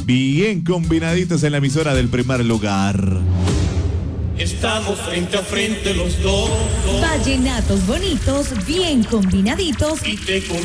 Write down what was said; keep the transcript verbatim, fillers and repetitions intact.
Bien combinaditos en la emisora del primer lugar. Estamos frente a frente los dos. Vallenatos bonitos, bien combinaditos. Y te